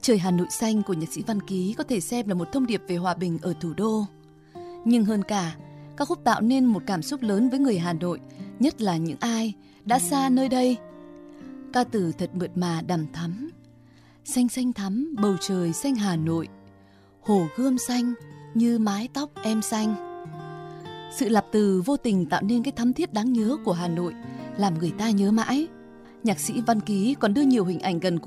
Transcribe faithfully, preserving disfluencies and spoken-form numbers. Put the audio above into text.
Trời Hà Nội xanh của nhạc sĩ Văn Ký có thể xem là một thông điệp về hòa bình ở thủ đô. Nhưng hơn cả, ca khúc tạo nên một cảm xúc lớn với người Hà Nội, nhất là những ai đã xa nơi đây. Ca từ thật mượt mà đằm thắm. Xanh xanh thắm bầu trời xanh Hà Nội, hồ Gươm xanh như mái tóc em xanh. Sự lặp từ vô tình tạo nên cái thắm thiết đáng nhớ của Hà Nội, làm người ta nhớ mãi. Nhạc sĩ Văn Ký còn đưa nhiều hình ảnh gần